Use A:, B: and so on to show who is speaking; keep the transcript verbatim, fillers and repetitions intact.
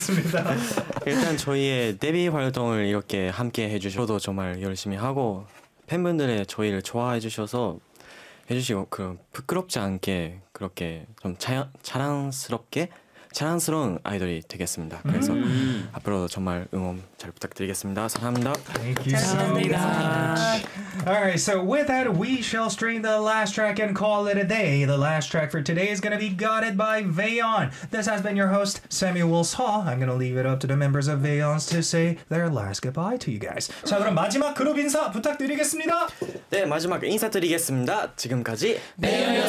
A: 좋습니다.
B: 일단 저희의 데뷔 활동을 이렇게 함께 해주셔도 정말 열심히 하고 팬분들의 저희를 좋아해 주셔서 해주시고 그 부끄럽지 않게 그렇게 좀 자, 자랑스럽게 자랑스러운 아이돌이 되겠습니다. 그래서
C: 음.
B: 앞으로도 정말 응원 잘 부탁드리겠습니다. 사랑합니다.
A: Thank you so much. Alright, so with that, we shall stream the last track and call it a day. The last track for today is going to be Got It by Vaeon. This has been your host, Samuel Saw. I'm going to leave it up to the members of Vaeon's to say their last goodbye to you guys. 자, 그럼 마지막 그룹 인사 부탁드리겠습니다.
B: 네, 마지막 인사드리겠습니다. 지금까지
C: 배우였습니다.